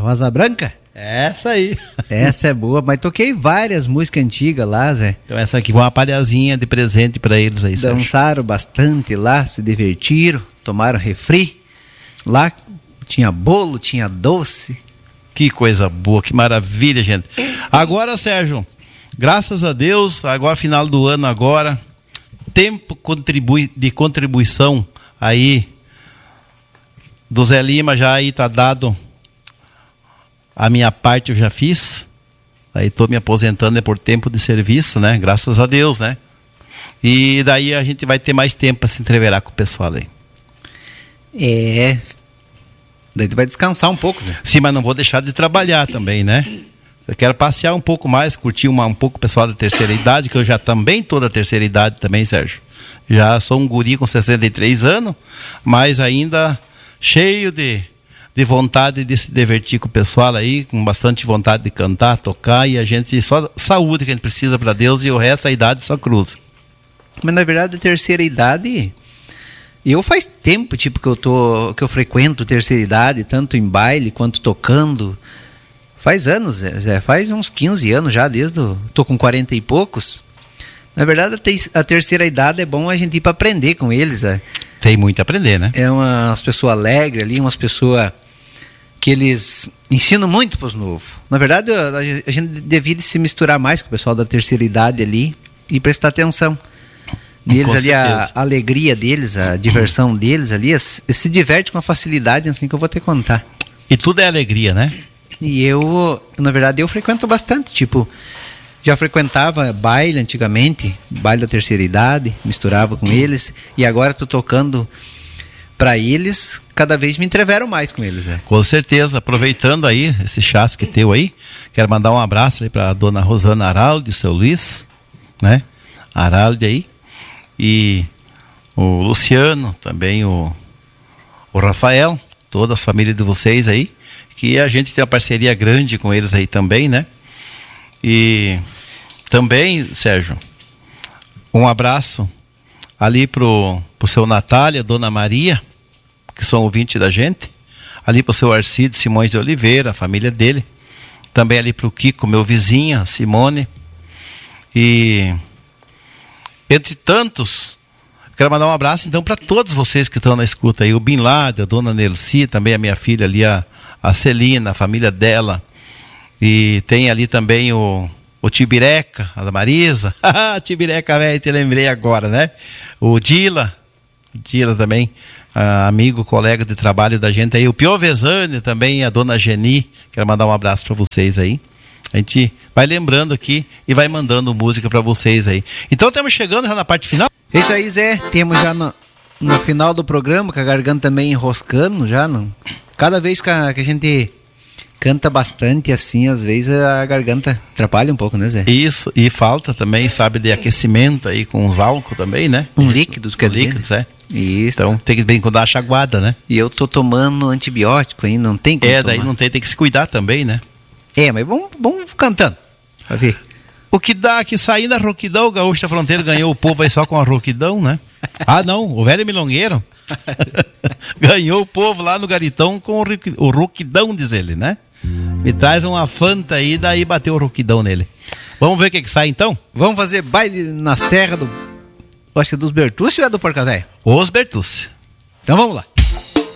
Rosa Branca? Essa aí. Essa é boa, mas toquei várias músicas antigas lá, Zé. Então essa aqui, uma palhazinha de presente pra eles aí, Sérgio. Dançaram bastante lá, se divertiram, tomaram refri. Lá tinha bolo, tinha doce. Que coisa boa, que maravilha, gente. Agora, Sérgio, graças a Deus, agora final do ano agora, tempo de contribuição aí do Zé Lima já aí tá dado. A minha parte eu já fiz. Aí tô me aposentando por tempo de serviço, né? Graças a Deus, né? E daí a gente vai ter mais tempo para se entreverar com o pessoal aí. Daí tu vai descansar um pouco, Zé. Sim, mas não vou deixar de trabalhar também, né? Eu quero passear um pouco mais, curtir um pouco o pessoal da terceira idade, que eu já também tô da terceira idade também, Sérgio. Já sou um guri com 63 anos, mas ainda cheio de vontade de se divertir com o pessoal aí, com bastante vontade de cantar, tocar, e a gente, só saúde que a gente precisa para Deus, e o resto a idade só cruza. Mas na verdade a terceira idade, eu faz tempo tipo que eu frequento terceira idade, tanto em baile quanto tocando. Faz anos, Zé, faz uns 15 anos já, tô com 40 e poucos. Na verdade a terceira idade é bom a gente ir para aprender com eles, Zé. Tem muito a aprender, né? É umas pessoas alegres ali, umas pessoas que eles ensinam muito para os novos. Na verdade, a gente devia se misturar mais com o pessoal da terceira idade ali e prestar atenção neles ali, a alegria deles, a diversão deles ali, se diverte com a facilidade, assim que eu vou te contar. E tudo é alegria, né? E na verdade, eu frequento bastante, tipo, já frequentava baile antigamente, baile da terceira idade, misturava com eles, e agora tô tocando para eles, cada vez me entreveram mais com eles. Com certeza, aproveitando aí esse chasque teu aí, quero mandar um abraço aí para dona Rosana Araldi, o seu Luiz, né? Araldi aí, e o Luciano, também o Rafael, toda a família de vocês aí, que a gente tem uma parceria grande com eles aí também, né? E também, Sérgio, um abraço ali pro seu Natália, Dona Maria, que são ouvintes da gente, ali pro seu Arcides Simões de Oliveira, a família dele, também ali pro Kiko, meu vizinho, a Simone, e entre tantos, quero mandar um abraço então para todos vocês que estão na escuta aí, o Bin Laden, a Dona Nelci, também a minha filha ali, a Celina, a família dela, e tem ali também o Tibireca, a Marisa, Tibireca, velho, te lembrei agora, né? O Dila também, amigo, colega de trabalho da gente aí, o Piovesani também, a Dona Geni, quero mandar um abraço para vocês aí. A gente vai lembrando aqui e vai mandando música para vocês aí. Então estamos chegando já na parte final. É isso aí, Zé, temos já no final do programa, com a garganta também enroscando já, cada vez que a gente canta bastante assim, às vezes a garganta atrapalha um pouco, né, Zé? Isso, e falta também, sabe, de aquecimento aí com os álcool também, né? Líquidos, quer dizer. Líquidos, é. Isso. Então tem que bem dar uma chaguada, né? E eu tô tomando antibiótico aí, não tem como daí tomar. Não tem que se cuidar também, né? Mas vamos cantando, pra ver. O que dá que sair da rouquidão, o Gaúcho da Fronteira ganhou o povo aí só com a rouquidão, né? Ah, não, o velho milongueiro ganhou o povo lá no Garitão com o rouquidão, diz ele, né? Me traz uma Fanta aí, daí bateu o rouquidão nele. Vamos ver o que sai então? Vamos fazer baile na serra acho que é dos Bertucci ou é do Porca Véia? Os Bertucci. Então vamos lá.